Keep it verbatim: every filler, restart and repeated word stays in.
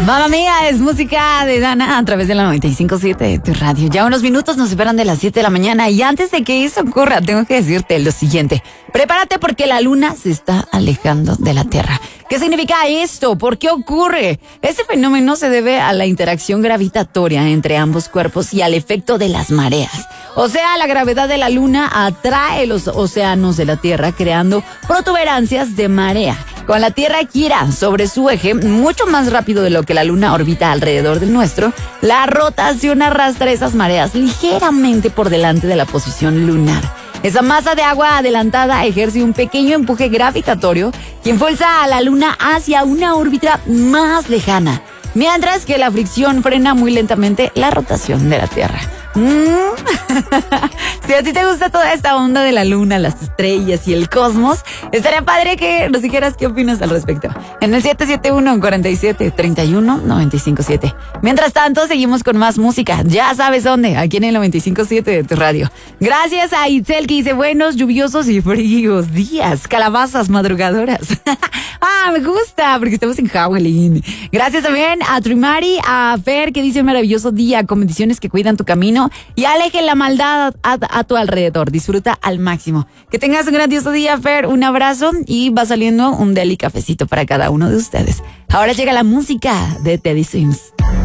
Mamma Mía es música de Dana a través de la noventa y cinco punto siete de tu radio. Ya unos minutos nos esperan de las siete de la mañana y antes de que eso ocurra, tengo que decirte lo siguiente. Prepárate porque la luna se está alejando de la Tierra. ¿Qué significa esto? ¿Por qué ocurre? Este fenómeno se debe a la interacción gravitatoria entre ambos cuerpos y al efecto de las mareas. O sea, la gravedad de la luna atrae los océanos de la Tierra creando protuberancias de marea. Con la Tierra gira sobre su eje mucho más rápido de lo que la luna orbita alrededor del nuestro, la rotación arrastra esas mareas ligeramente por delante de la posición lunar. Esa masa de agua adelantada ejerce un pequeño empuje gravitatorio que impulsa a la luna hacia una órbita más lejana, mientras que la fricción frena muy lentamente la rotación de la Tierra. Mm. Si a ti te gusta toda esta onda de la luna, las estrellas y el cosmos, estaría padre que nos dijeras qué opinas al respecto. En el siete siete uno, cuarenta y siete, treinta y uno, noventa y cinco siete. Mientras tanto, seguimos con más música. Ya sabes dónde, aquí en el noventa y cinco punto siete de tu radio. Gracias a Itzel que dice buenos, lluviosos y fríos días, calabazas madrugadoras. Ah, me gusta, porque estamos en Halloween. Gracias también a Trimari, a Fer que dice maravilloso día, con bendiciones que cuidan tu camino y alejen la maldad a, a tu alrededor. Disfruta al máximo. Que tengas un grandioso día, Fer. Un abrazo y va saliendo un deli cafecito para cada uno de ustedes. Ahora llega la música de Teddy Swims.